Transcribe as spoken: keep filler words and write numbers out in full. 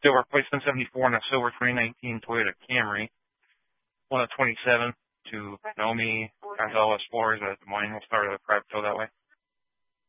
Silver replacement seventy-four and a silver twenty nineteen Toyota Camry. One of twenty-seven to Naomi Gonzalez Flores at Des Moines. We'll start with a private tow that way.